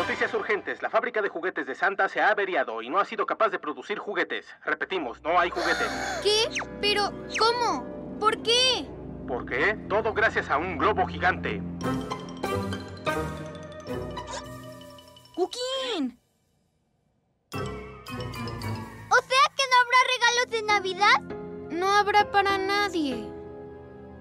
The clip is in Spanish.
Noticias urgentes. La fábrica de juguetes de Santa se ha averiado y no ha sido capaz de producir juguetes. Repetimos, no hay juguetes. ¿Qué? ¿Pero cómo? ¿Por qué? ¿Por qué? Todo gracias a un globo gigante. ¡Cookie! ¿O sea que no habrá regalos de Navidad? No habrá para nadie.